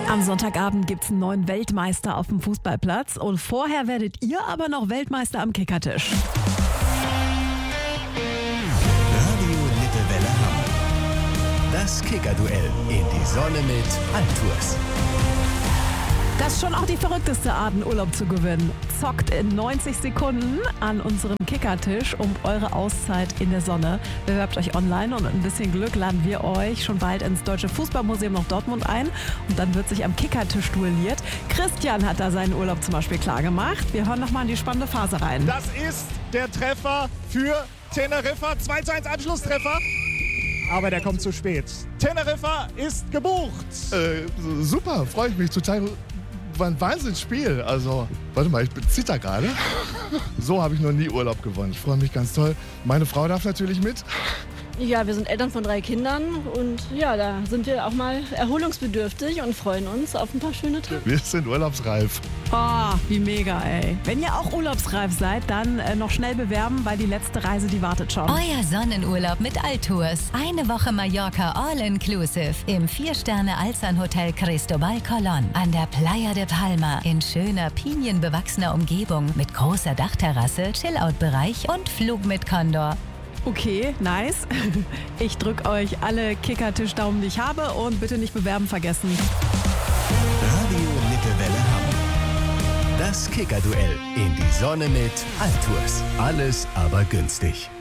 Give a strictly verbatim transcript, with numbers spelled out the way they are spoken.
Am Sonntagabend gibt es einen neuen Weltmeister auf dem Fußballplatz und vorher werdet ihr aber noch Weltmeister am Kickertisch. Radio Littewelle Hamm. Das Kickerduell in die Sonne mit Altours. Das ist schon auch die verrückteste Art, einen Urlaub zu gewinnen. Zockt in neunzig Sekunden an unserem Kickertisch um eure Auszeit in der Sonne. Bewerbt euch online und mit ein bisschen Glück laden wir euch schon bald ins Deutsche Fußballmuseum nach Dortmund ein. Und dann wird sich am Kickertisch duelliert. Christian hat da seinen Urlaub zum Beispiel klar gemacht. Wir hören nochmal in die spannende Phase rein. Das ist der Treffer für Teneriffa. zwei zu eins Anschlusstreffer. Aber der kommt zu spät. Teneriffa ist gebucht. Äh, super, freue ich mich total. War ein Wahnsinnsspiel. Also, warte mal, ich zitter gerade. So habe ich noch nie Urlaub gewonnen. Ich freue mich ganz toll. Meine Frau darf natürlich mit. Ja, wir sind Eltern von drei Kindern und ja, da sind wir auch mal erholungsbedürftig und freuen uns auf ein paar schöne Tage. Wir sind urlaubsreif. Oh, wie mega, ey. Wenn ihr auch urlaubsreif seid, dann äh, noch schnell bewerben, weil die letzte Reise, die wartet schon. Euer Sonnenurlaub mit Altours. Eine Woche Mallorca All-Inclusive im vier-Sterne-Alzan-Hotel Cristobal Colón an der Playa de Palma in schöner, pinienbewachsener Umgebung mit großer Dachterrasse, Chillout-Bereich und Flug mit Condor. Okay, nice. Ich drücke euch alle Kickertisch-Daumen, die ich habe und bitte nicht bewerben vergessen. Radio Littewelle Hamm. Das Kickerduell in die Sonne mit Altours. Alles aber günstig.